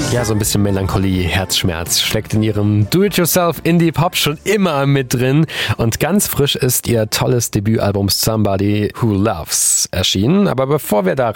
Ja, so ein bisschen Melancholie, Herzschmerz steckt in ihrem Do-It-Yourself-Indie-Pop schon immer mit drin. Und ganz frisch ist ihr tolles Debütalbum Somebody Who Loves erschienen. Aber bevor wir da